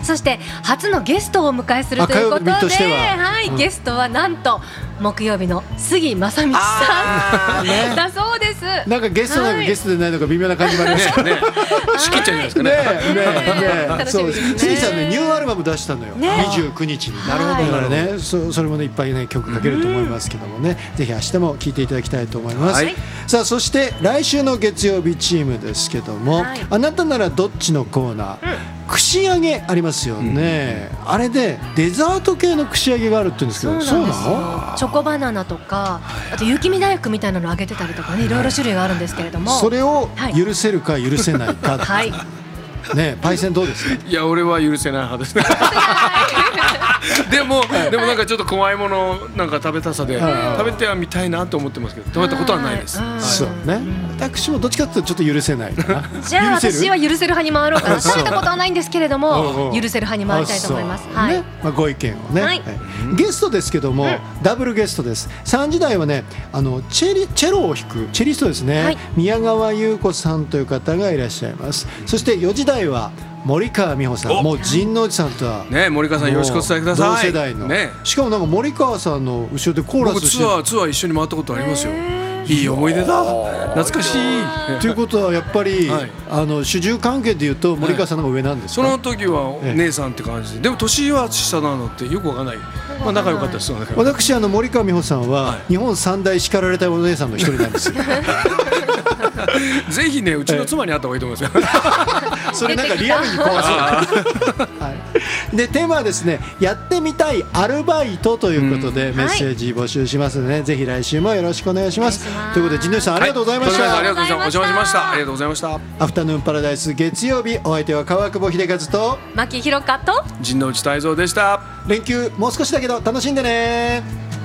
そして初のゲストをお迎えするということで、 火曜日としてははい、ゲストはなんと木曜日の杉正道さん、ね、だそうです。 なんかゲストなのかゲストでないのか微妙な感じもありますけど、 仕切っちゃうんじゃないですかね。 楽しみですね。 杉さんね、ニューアルバム出したのよ、29日に。 なるほど。 だからね、それもねいっぱいね曲かけると思いますけどもね、ぜひ明日も聴いていただきたいと思います。さあ、そして来週の月曜日チームですけども、あなたならどっちのコーナー、串揚げありますよね、あれでデザート系の串揚げがあるって言うんですけど、そうなの？ チョコバナナとか、あと雪見大福みたいなの揚げてたりとかね、いろいろ種類があるんですけれども、 それを許せるか許せないか、 はいね、パイセンどうですか？ いや、俺は許せない派ですね。でもなんかちょっと怖いものなんか食べたさで食べてはみたいなと思ってますけど、食べたことはないです。 そうね、私もどっちかというとちょっと許せないかな。 じゃあ私は許せる派に回ろうかな。食べたことはないんですけれども許せる派に回りたいと思います。はい、 ご意見をね、ゲストですけども、ダブルゲストです。3時台はね、チェロを弾くチェリストですね、宮川優子さんという方がいらっしゃいます。そして4時台は森川美穂さん、もう神之内さんとはね、森川さんよろしくお伝えください。 同世代の、 ね、 しかもなんか森川さんの後ろでコーラスして、 僕ツアー一緒に回ったことありますよ。いい思い出だ、懐かしい。 ということはやっぱり、主従関係でいうと森川さんの方が上なんですか？ その時は姉さんって感じで、でも年は下なのってよくわかんない。まあ仲良かったですよね。 私森川美穂さんは日本三大叱られたお姉さんの一人なんですよ。 ぜひね、うちの妻に会った方がいいと思いますよ。 それなんかリアルに怖そう。でテーマはですね、やってみたいアルバイトということでメッセージ募集しますので、ぜひ来週もよろしくお願いします。ということで神之内さん、ありがとうございました。 ありがとうございました。お邪魔しました。ありがとうございました。 アフタヌーンパラダイス月曜日、お相手は川久保秀和と牧弘香と神之内泰造でした。 連休もう少しだけど楽しんでね。